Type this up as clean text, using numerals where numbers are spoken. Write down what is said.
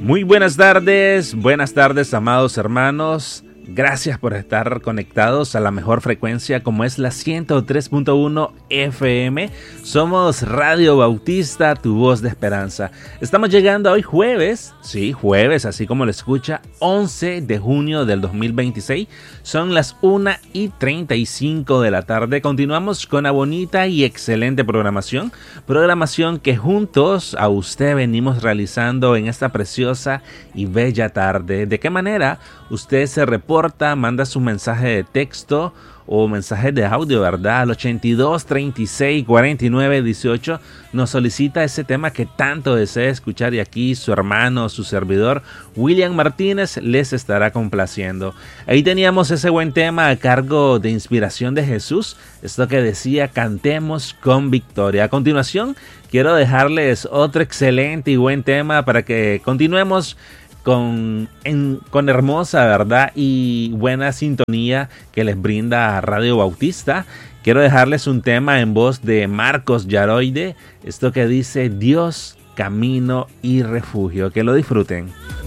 Muy buenas tardes amados hermanos. Gracias por estar conectados a la mejor frecuencia como es la 103.1 FM. Somos Radio Bautista, tu voz de esperanza. Estamos llegando hoy jueves, sí, jueves, así como lo escucha, 11 de junio del 2026. Son las 1:35 de la tarde. Continuamos con una bonita y excelente programación que juntos a usted venimos realizando en esta preciosa y bella tarde. ¿De qué manera? Usted se reporta, manda su mensaje de texto o mensaje de audio, ¿verdad? Al 82 36 49 18 nos solicita ese tema que tanto desea escuchar y aquí su hermano, su servidor, William Martínez, les estará complaciendo. Ahí teníamos ese buen tema a cargo de Inspiración de Jesús, esto que decía cantemos con victoria. A continuación, quiero dejarles otro excelente y buen tema para que continuemos con hermosa, ¿verdad? Y buena sintonía que les brinda Radio Bautista. Quiero dejarles un tema en voz de Marcos Yaroide, esto que dice Dios, camino y refugio. Que lo disfruten.